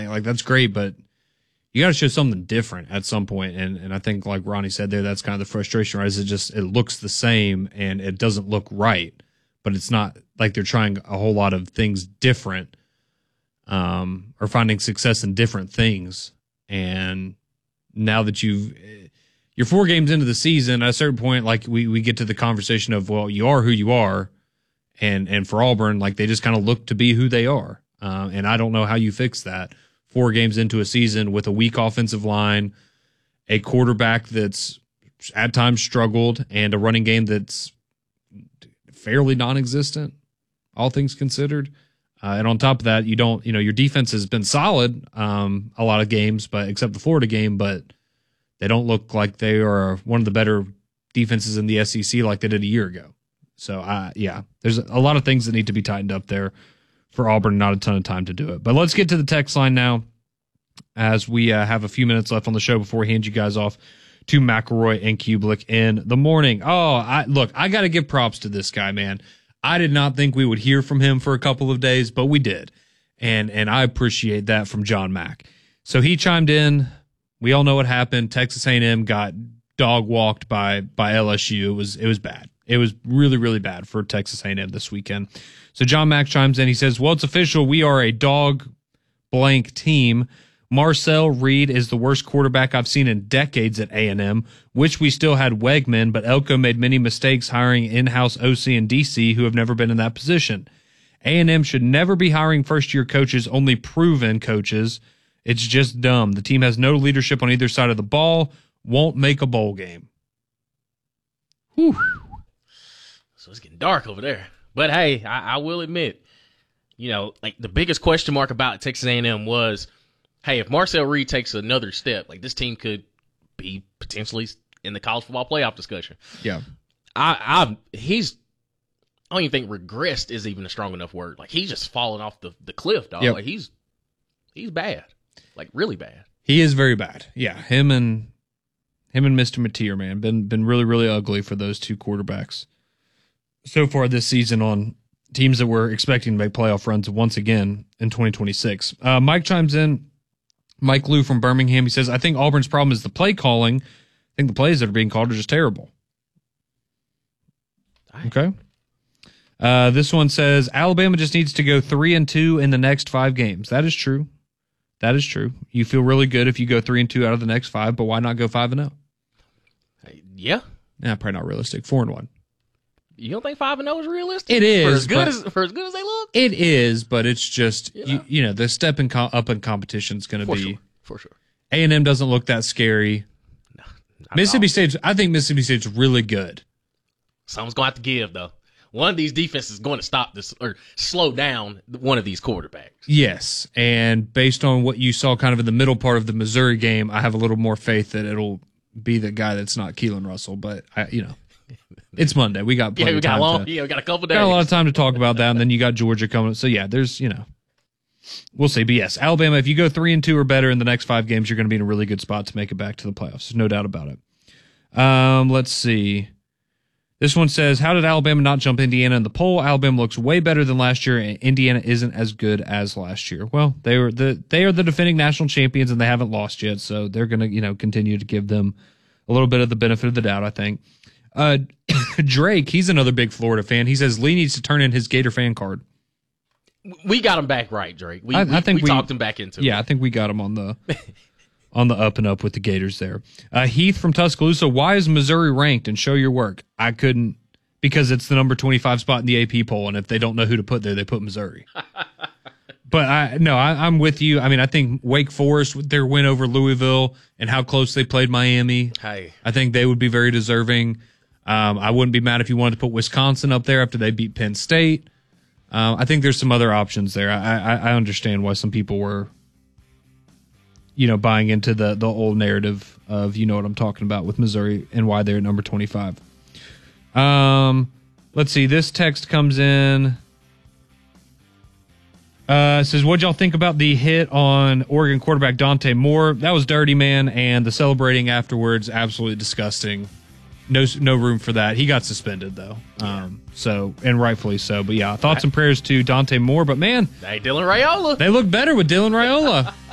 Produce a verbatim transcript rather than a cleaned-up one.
thing. Like, that's great, but you got to show something different at some point. And and I think, like Ronnie said there, that's kind of the frustration, right? Is it just, it looks the same and it doesn't look right, but it's not like they're trying a whole lot of things different, um, or finding success in different things. And now that you've, you're four games into the season, at a certain point, like we, we get to the conversation of, well, you are who you are. And, and for Auburn, like they just kind of look to be who they are. Uh, and I don't know how you fix that. Four games into a season with a weak offensive line, a quarterback that's at times struggled, and a running game that's fairly non-existent, all things considered. Uh, and on top of that, you don't, you know, your defense has been solid um, a lot of games, but except the Florida game, but they don't look like they are one of the better defenses in the S E C like they did a year ago. So, uh, yeah, there's a lot of things that need to be tightened up there for Auburn, not a ton of time to do it. But let's get to the text line now, as we uh, have a few minutes left on the show before we hand you guys off to McElroy and Kublik in the morning. Oh, I look, I got to give props to this guy, man. I did not think we would hear from him for a couple of days, but we did. And and I appreciate that from John Mack. So he chimed in. We all know what happened. Texas A and M got dog walked by by L S U. It was it was bad. It was really, really bad for Texas A and M this weekend. So John Mack chimes in. He says, well, it's official. We are a dog blank team. Marcel Reed is the worst quarterback I've seen in decades at A and M, which we still had Wegman, but Elko made many mistakes hiring in-house O C and D C who have never been in that position. A and M should never be hiring first-year coaches, only proven coaches. It's just dumb. The team has no leadership on either side of the ball, won't make a bowl game. Whew. So it's getting dark over there. But, hey, I, I will admit, you know, like the biggest question mark about Texas A and M was, hey, if Marcel Reed takes another step, like this team could be potentially in the college football playoff discussion. Yeah. I, I he's, I don't even think regressed is even a strong enough word. Like he's just fallen off the, the cliff, dog. Yep. Like he's, he's bad, like really bad. He is very bad. Yeah. Him and, him and Mister Mateer, man, been, been really, really ugly for those two quarterbacks so far this season on teams that were expecting to make playoff runs once again in twenty twenty-six. Uh, Mike chimes in. Mike Lou from Birmingham. He says, I think Auburn's problem is the play calling. I think the plays that are being called are just terrible. Okay. Uh, this one says, Alabama just needs to go three and two in the next five games. That is true. That is true. You feel really good if you go three and two out of the next five, but why not go five and oh? Yeah. Yeah, probably not realistic. Four and one. You don't think five and zero is realistic? It is for as good but- as for as good as they look. It is, but it's just, Yeah. you, you know, the step in co- up in competition is going to For be. sure. For sure. A and M doesn't look that scary. No, Mississippi State's, I think Mississippi State's really good. Someone's going to have to give, though. One of these defenses is going to stop this or slow down one of these quarterbacks. Yes, and based on what you saw kind of in the middle part of the Missouri game, I have a little more faith that it'll be the guy that's not Keelan Russell, but, I, you know. It's Monday. We got plenty Yeah, we of got time long. to, Yeah, we got a couple days. got a lot of time to talk about that, and then you got Georgia coming. So yeah, there's you know, we'll see. But yes, Alabama. If you go three and two or better in the next five games, you're going to be in a really good spot to make it back to the playoffs. There's no doubt about it. Um, let's see. This one says, "How did Alabama not jump Indiana in the poll? Alabama looks way better than last year, and Indiana isn't as good as last year." Well, they were the they are the defending national champions, and they haven't lost yet, so they're going to you know continue to give them a little bit of the benefit of the doubt, I think. Uh, Drake, he's another big Florida fan. He says Lee needs to turn in his Gator fan card. We got him back right, Drake. We, I, we, I think we, we talked him back into it. Yeah, I think we got him on the on the up and up with the Gators there. Uh, Heath from Tuscaloosa, why is Missouri ranked? And show your work. I couldn't because it's the number twenty-five spot in the A P poll, and if they don't know who to put there, they put Missouri. But I no, I, I'm with you. I mean, I think Wake Forest with their win over Louisville and how close they played Miami. Hey, I think they would be very deserving. Um, I wouldn't be mad if you wanted to put Wisconsin up there after they beat Penn State. Um, I think there's some other options there. I, I, I understand why some people were, you know, buying into the the old narrative of you know what I'm talking about with Missouri and why they're at number twenty-five. Um, let's see. This text comes in. Uh, it says, what'd y'all think about the hit on Oregon quarterback Dante Moore? That was dirty, man, and the celebrating afterwards, absolutely disgusting. No, no room for that. He got suspended though, um, so and rightfully so. But yeah, thoughts and prayers to Dante Moore. But man, hey, Dylan Raiola, they look better with Dylan Raiola.